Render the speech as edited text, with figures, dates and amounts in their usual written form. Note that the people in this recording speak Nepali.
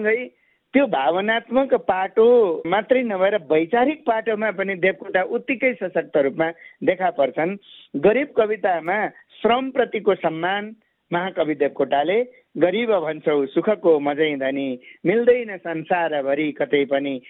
सँगसँगै त्यो भावनात्मक पाटो मात्रै नभएर वैचारिक पाटोमा पनि देवकोटा उत्तिकै सशक्त रूपमा देखा पर्छन्। गरिब कवितामा श्रमप्रतिको सम्मान महाकवि देवकोटाले, गरिब भन्छौ सुखको मजै धनी, मिल्दैन संसारभरि कतै पनि